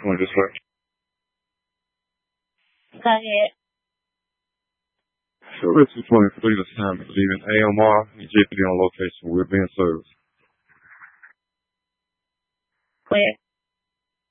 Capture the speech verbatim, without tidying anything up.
twenty dispatch. Go ahead. Sure, two twenty-three, this time leaving A M R, J P D on location. We're being served. Where?